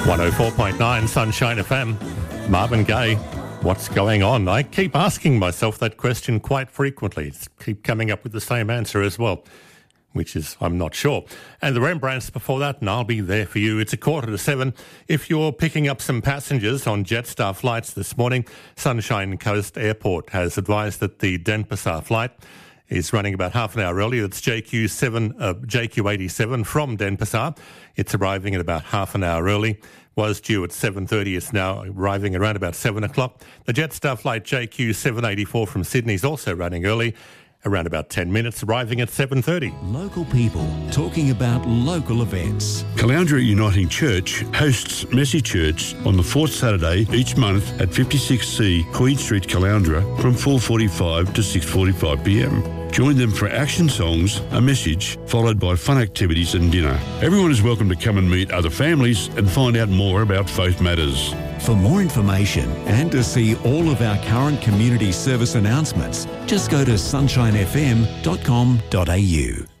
104.9 Sunshine FM. Marvin Gaye, what's going on? I keep asking myself that question quite frequently. Keep coming up with the same answer as well, which is I'm not sure. And the Rembrandts before that, and I'll be there for you. It's 6:45. If you're picking up some passengers on Jetstar flights this morning, Sunshine Coast Airport has advised that the Denpasar flight is running about half an hour early. It's JQ87 from Denpasar. It's arriving at about half an hour early. Was due at 7:30. It's now arriving around about 7 o'clock. The Jetstar flight JQ784 from Sydney is also running early, around about 10 minutes, arriving at 7:30. Local people talking about local events. Caloundra Uniting Church hosts Messy Church on the fourth Saturday each month at 56C Queen Street, Caloundra from 4:45 to 6:45pm. Join them for action songs, a message, followed by fun activities and dinner. Everyone is welcome to come and meet other families and find out more about faith matters. For more information and to see all of our current community service announcements, just go to sunshinefm.com.au.